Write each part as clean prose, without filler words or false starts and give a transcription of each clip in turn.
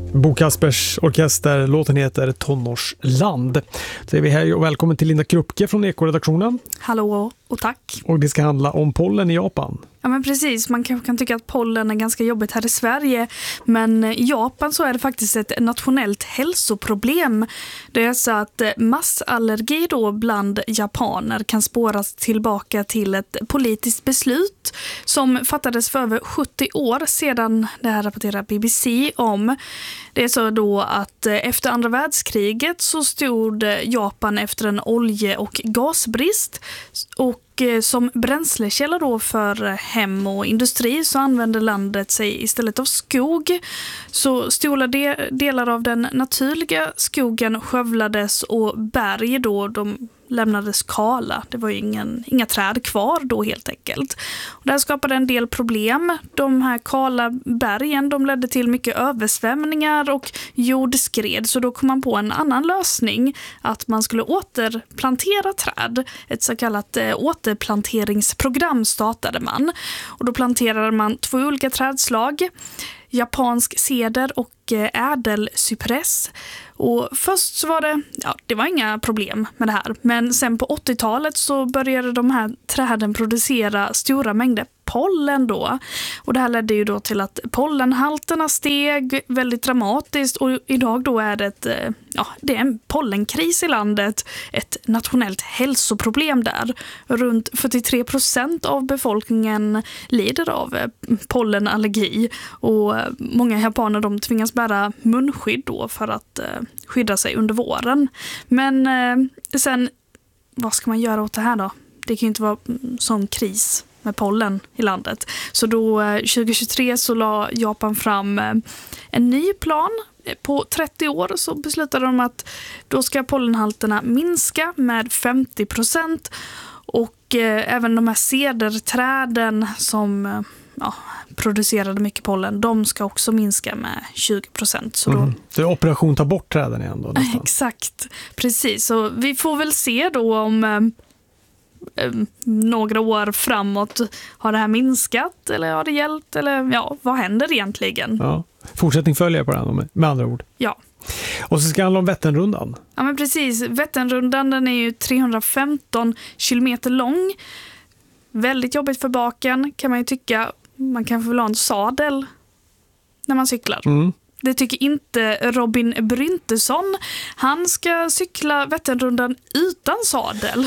Bo Kaspers orkester, låten heter Tonårsland. Så är vi här och välkommen till Linda Krupke från Eko-redaktionen. Hallå och tack. Och det ska handla om pollen i Japan. Ja men precis, man kan tycka att pollen är ganska jobbigt här i Sverige, men i Japan så är det faktiskt ett nationellt hälsoproblem. Det är så att massallergi då bland japaner kan spåras tillbaka till ett politiskt beslut som fattades för över 70 år sedan. Det här rapporterar BBC om. Det är så då att efter andra världskriget så stod Japan efter en olje- och gasbrist, och som bränslekälla då för hem och industri så använde landet sig istället av skog. Så stora delar av den naturliga skogen skövlades och berg då de lämnades kala. Det var ju inga träd kvar då helt enkelt. Och det här skapade en del problem. De här kala bergen de ledde till mycket översvämningar och jordskred. Så då kom man på en annan lösning, att man skulle återplantera träd. Ett så kallat återplanteringsprogram startade man. Och då planterade man 2 olika trädslag. Japansk ceder och ädelcypress. Och först så var det var inga problem med det här. Men sen på 80-talet så började de här träden producera stora mängder pollen då. Och det här ledde ju då till att pollenhalterna steg väldigt dramatiskt, och idag då är det är en pollenkris i landet, ett nationellt hälsoproblem där. Runt 43% av befolkningen lider av pollenallergi, och många japaner de tvingas bära munskydd då för att skydda sig under våren. Men sen, vad ska man göra åt det här då? Det kan ju inte vara sån kris med pollen i landet. Så då 2023 så la Japan fram en ny plan. På 30 år så beslutade de att då ska pollenhalterna minska med 50%, och även de här cederträden som producerade mycket pollen, de ska också minska med 20%. Så då... Det är operation ta bort träden igen då nästan. Exakt, precis. Så vi får väl se då om några år framåt, har det här minskat eller har det hjälpt, eller vad händer egentligen? Ja. Fortsättning följer på den med andra ord. Ja. Och så ska det handla om Vätternrundan. Ja men precis, Vätternrundan den är ju 315 kilometer lång. Väldigt jobbigt för baken kan man ju tycka. Man kan få ha en sadel när man cyklar. Det tycker inte Robin Bryntesson. Han ska cykla Vätternrundan utan sadel.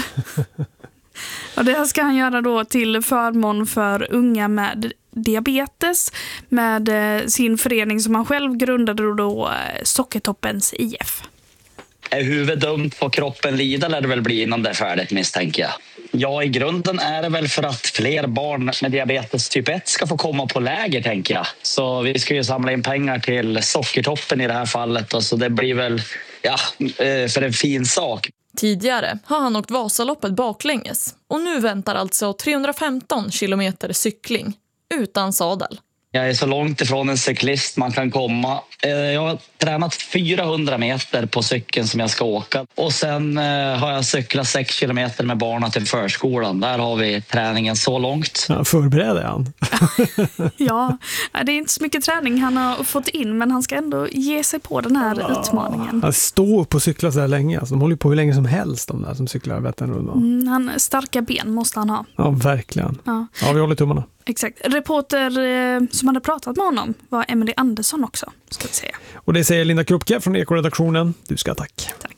Och det här ska han göra då till förmån för unga med diabetes, med sin förening som han själv grundade då, Sockertoppens IF. Är huvudet dumt på kroppen lida lär det väl bli innan det är färdigt, misstänker jag. Ja, i grunden är det väl för att fler barn med diabetes typ 1 ska få komma på läger, tänker jag. Så vi ska ju samla in pengar till Sockertoppen i det här fallet, och så det blir väl för en fin sak. Tidigare har han åkt Vasaloppet baklänges, och nu väntar alltså 315 kilometer cykling utan sadel. Jag är så långt ifrån en cyklist man kan komma. Jag har tränat 400 meter på cykeln som jag ska åka. Och sen har jag cyklat 6 kilometer med barnen till förskolan. Där har vi träningen så långt. Ja, förbereder han. Ja, det är inte så mycket träning han har fått in, men han ska ändå ge sig på den här utmaningen. Han står på cykla så här länge. Alltså, de håller på hur länge som helst, de där som cyklar Vätternrundan. Han starka ben måste han ha. Ja, verkligen. Ja, vi håller tummarna. Exakt. Reporter som hade pratat med honom var Emily Andersson också, ska vi säga. Och det säger Linda Krupke från Eko-redaktionen. Du ska tack. Tack.